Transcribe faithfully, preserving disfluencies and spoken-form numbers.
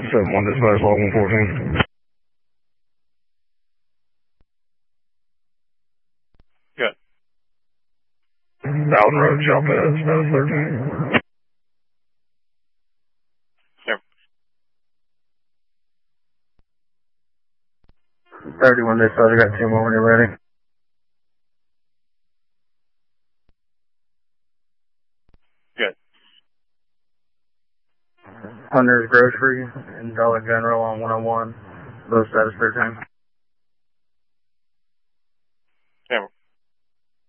seven one, dispatch log one fourteen. Good. Bowden Road, Shop dispatch thirteen. Yep. thirty-one, dispatch, I got two more when you're ready. Good. Hunter's Grocery and Dollar General on one oh one. Low status clear time.